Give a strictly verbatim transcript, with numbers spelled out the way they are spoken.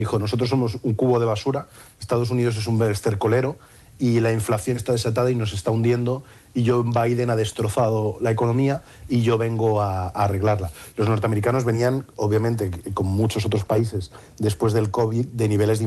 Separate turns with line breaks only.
Dijo, nosotros somos un cubo de basura, Estados Unidos es un estercolero y la inflación está desatada y nos está hundiendo y Joe Biden ha destrozado la economía y yo vengo a, a arreglarla. Los norteamericanos venían, obviamente, como muchos otros países, después del COVID, de niveles de